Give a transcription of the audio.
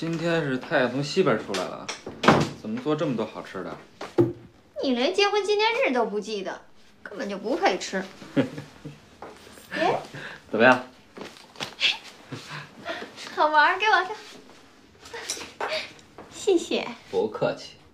今天是太阳从西边出来了，怎么做这么多好吃的？ 你连结婚纪念日都不记得，根本就不配吃。 怎么样？ 好玩，给我看。谢谢。 不客气。